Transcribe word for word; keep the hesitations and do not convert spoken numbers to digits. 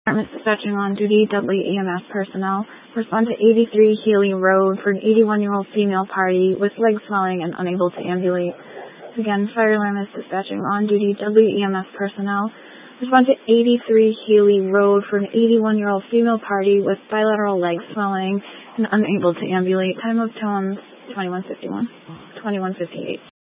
Department dispatching on duty, Dudley E M S personnel. Respond to eighty-three Healy Road for an eighty-one-year-old female party with leg swelling and unable to ambulate. Again, fire alarm is dispatching on duty, Dudley E M S personnel. Respond to eighty-three Healy Road for an eighty-one-year-old female party with bilateral leg swelling and unable to ambulate. Time of tones, twenty-one fifty-one, twenty-one fifty-eight.